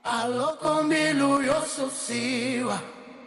Alô kombilu yosusiwa.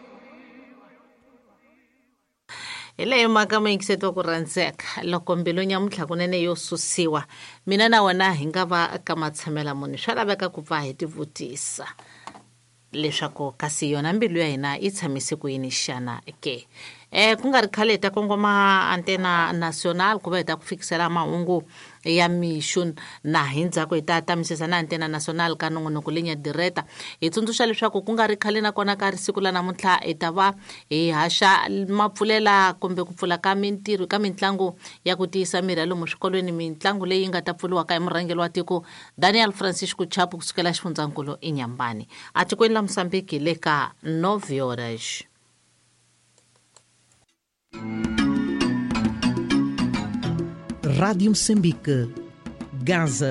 Ile mhaka muyingiseto ku rhandzeka loko mbilu nyamuntlha kunene yo susiwa mina na wena hi nga va ka matshamela muni swa laveka ku pfa hi tivutisa leswaku kasi yona mbilu ya hina yi tshamise ku yini xana ke ku nga ri khale hi ta kongoma antena national ku va hi ta ku fikisela mahungu ya mixo na hi ndzhaku hi ta tamisisa na antena national ka nongonoko linya direta hi tsundzuxa leswaku ku nga ri khale nakona ka ri siku la namuntlha hi ta va hi haxa mapfulela kumbe ku pfula ka mintirho ka mitlangu ya ku tiyisa miri ya lomu swikolweni mitlangu leyi nga ta pfuliwaka hi murhangeri wa tiko Daniel Francisco Chapo kusukela xifundzankulu eNyambani a tikweni la Mozambique le ka Nove Horas. Rádio Moçambique, Gaza.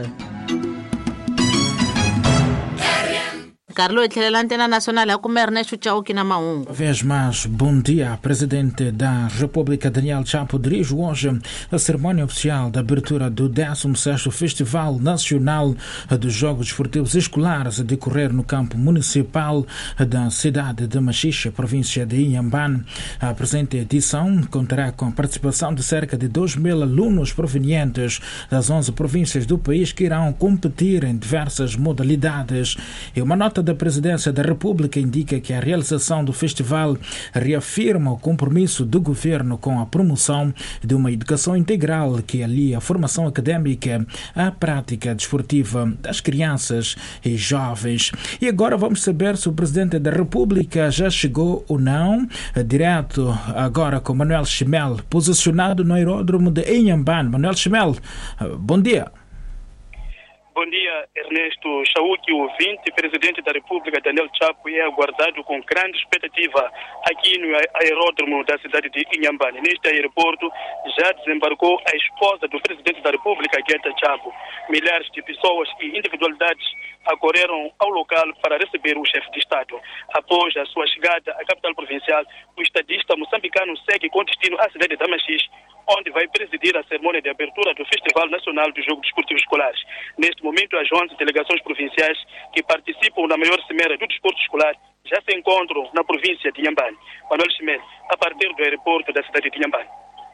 Carlo etlhelela antena nacional ya kuma Ernesto Chauki na mahungu. Vez mais, bom dia. Presidente da República Daniel Chapo dirige hoje a cerimônia oficial de abertura do 16º Festival Nacional dos Jogos Desportivos Escolares a decorrer no campo municipal da cidade de Machixe, província de Inhambane. A presente edição contará com a participação de cerca de 2.000 alunos provenientes das 11 províncias do país que irão competir em diversas modalidades. E uma nota da Presidência da República indica que a realização do festival reafirma o compromisso do governo com a promoção de uma educação integral que alia a formação académica à prática desportiva das crianças e jovens. E agora vamos saber se o Presidente da República já chegou ou não. Direto agora com Manuel Chimel, posicionado no aeródromo de Inhambane. Manuel Chimel, bom dia. Bom dia, Ernesto Chauki, ouvinte, Presidente da República Daniel Chapo é aguardado com grande expectativa aqui no aeródromo da cidade de Inhambane. Neste aeroporto já desembarcou a esposa do Presidente da República, Guetta Chapo. Milhares de pessoas e individualidades acorreram ao local para receber o chefe de Estado. Após a sua chegada à capital provincial, o estadista moçambicano segue com destino à cidade de Machixe, onde vai presidir a cerimônia de abertura do Festival Nacional dos Jogos Desportivos Escolares. Neste momento, as 11 delegações provinciais que participam na maior cimeira do desporto escolar já se encontram na província de Inhambane. Manuel Chimel, a partir do aeroporto da cidade de Inhambane.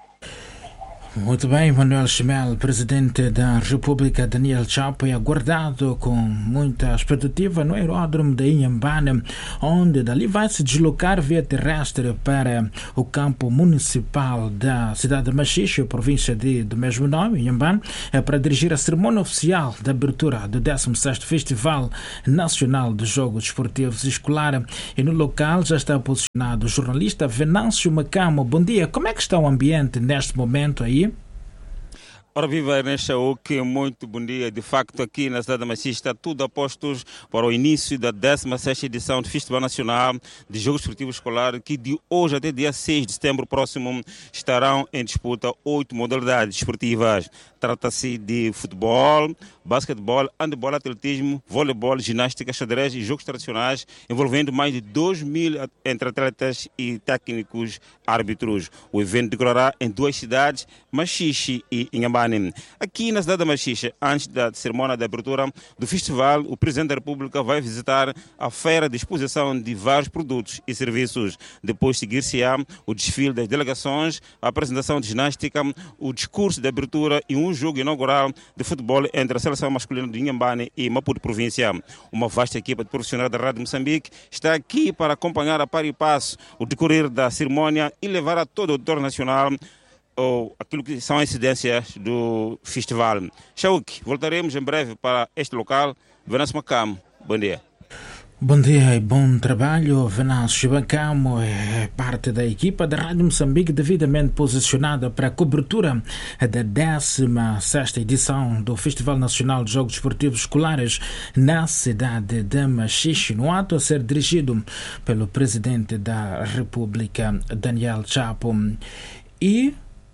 Muito bem, Manuel Chimel, Presidente da República Daniel Chapo, é aguardado com muita expectativa no aeródromo de Inhambane, onde dali vai se deslocar via terrestre para o campo municipal da cidade de Machixe, província do mesmo nome, Inhambane, para dirigir a cerimônia oficial de abertura do 16º Festival Nacional dos Jogos Desportivos Escolares. E no local já está posicionado o jornalista Venâncio Macamo. Bom dia, como é que está o ambiente neste momento aí? Ora viva, Ernesto Chauki, muito bom dia. De facto, aqui na cidade de Machixe está tudo a postos para o início da 16ª edição do Festival Nacional de Jogos Desportivos Escolares, que de hoje até dia 6 de setembro próximo estarão em disputa 8 modalidades esportivas. Trata-se de futebol, basquetebol, handebol, atletismo, voleibol, ginástica, xadrez e jogos tradicionais, envolvendo mais de 2.000 entre atletas e técnicos árbitros. O evento decorrerá em 2 cidades, Machixe e Inhambane. Aqui na cidade de Machixe, antes da cerimônia de abertura do festival, o Presidente da República vai visitar a feira de exposição de vários produtos e serviços. Depois seguir-se-á o desfile das delegações, a apresentação de ginástica, o discurso de abertura e um jogo inaugural de futebol entre a seleção masculina de Inhambane e Maputo Província. Uma vasta equipa de profissionais da Rádio Moçambique está aqui para acompanhar a par e passo o decorrer da cerimônia e levar a todo o auditório nacional ou aquilo que são as incidências do festival. Chauki, voltaremos em breve para este local. Venâncio Macamo, bom dia. Bom dia e bom trabalho. Venâncio Macamo é parte da equipa da Rádio Moçambique devidamente posicionada para a cobertura da 16ª edição do Festival Nacional de Jogos Desportivos Escolares na cidade de Machixe, no ato a ser dirigido pelo Presidente da República, Daniel Chapo. E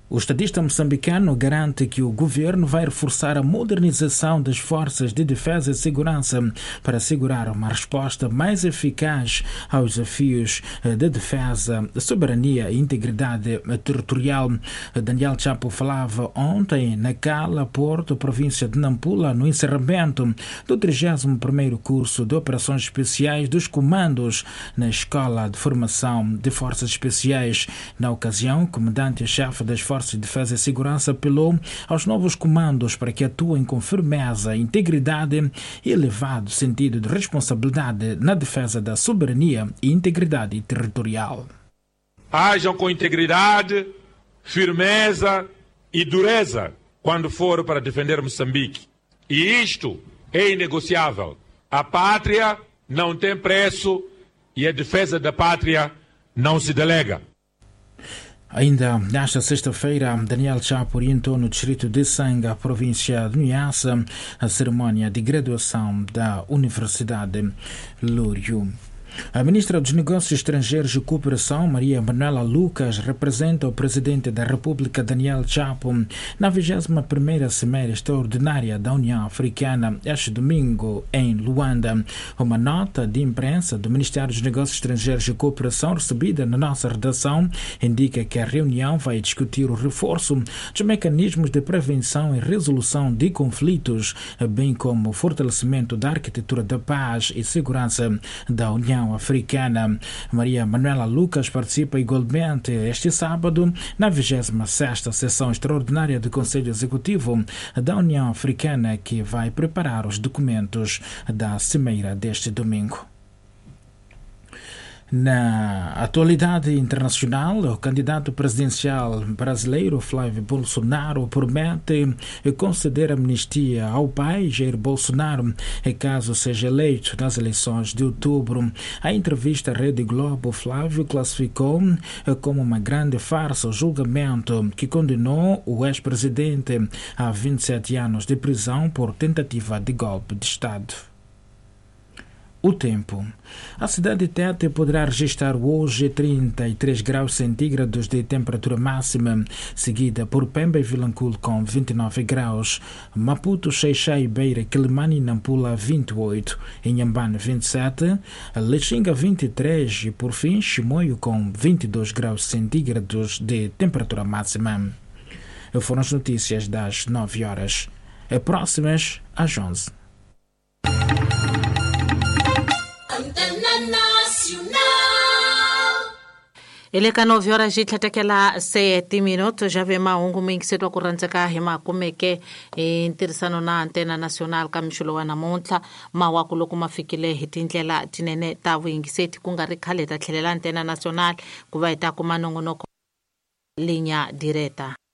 O estadista moçambicano garante que o governo vai reforçar a modernização das forças de defesa e segurança para assegurar uma resposta mais eficaz aos desafios de defesa, soberania e integridade territorial. Daniel Chapo falava ontem na Cala, Porto, província de Nampula, no encerramento do 31º curso de Operações Especiais dos Comandos na Escola de Formação de Forças Especiais. Na ocasião, o comandante-chefe das Forças de Defesa e Segurança apelou aos novos comandos para que atuem com firmeza, integridade e elevado sentido de responsabilidade na defesa da soberania e integridade territorial. Hajam com integridade, firmeza e dureza quando for para defender Moçambique. E isto é inegociável. A pátria não tem preço e a defesa da pátria não se delega. Ainda nesta sexta-feira, Daniel Chapo orientou no distrito de Sanga, província de Niassa, a cerimónia de graduação da Universidade Lúrio. A ministra dos Negócios Estrangeiros e Cooperação, Maria Manuela Lucas, representa o presidente da República, Daniel Chapo, na 21ª Cimeira Extraordinária da União Africana, este domingo, em Luanda. Uma nota de imprensa do Ministério dos Negócios Estrangeiros e Cooperação, recebida na nossa redação, indica que a reunião vai discutir o reforço dos mecanismos de prevenção e resolução de conflitos, bem como o fortalecimento da arquitetura da paz e segurança da União Africana. Maria Manuela Lucas participa igualmente este sábado na 26ª sessão extraordinária do Conselho Executivo da União Africana, que vai preparar os documentos da cimeira deste domingo. Na atualidade internacional, o candidato presidencial brasileiro Flávio Bolsonaro promete conceder amnistia ao pai Jair Bolsonaro caso seja eleito nas eleições de outubro. A entrevista à Rede Globo, Flávio classificou como uma grande farsa o julgamento que condenou o ex-presidente a 27 anos de prisão por tentativa de golpe de Estado. O tempo. A cidade de Tete poderá registrar hoje 33 graus centígrados de temperatura máxima, seguida por Pemba e Vilanculo com 29 graus, Maputo, Xai-Xai, Beira, Quelimane e Nampula 28, Inhambane 27, Lexinga 23 e por fim Chimoio com 22 graus centígrados de temperatura máxima. Foram as notícias das 9 horas. Próximas às 11. Ele ka 9 horas de tlhatekela 7 minutos já vê maungu mingi setwa ku randzeka hi makumeke ntirhisano na antena national ka mixulo wa namuntlha mawaku loko ma fikile hi tindlela tinene ta vuyingiseti ku nga ri khale ta tlhelela antena national ku va hi ta kuma nongonoko linya direta.